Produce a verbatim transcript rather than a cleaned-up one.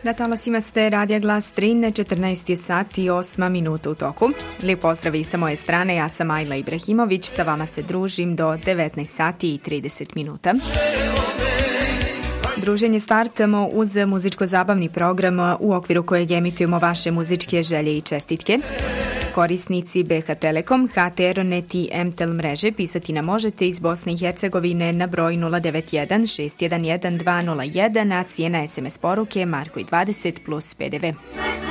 Na talasima ste Radija Glas Trine, četrnaest sati i osam minuta u toku. Lijep pozdrav i sa moje strane, ja sam Ajla Ibrahimović, sa vama se družim do devetnaest sati i trideset minuta. Druženje startamo uz muzičko-zabavni program u okviru kojeg emitujemo vaše muzičke želje i čestitke. Korisnici B H Telekom, H T R Net i M T E L mreže pisati nam možete iz Bosne i Hercegovine na broj nula devet jedan šest jedan jedan dva nula jedan, a cijena S M S poruke Marko i dvadeset plus P D V.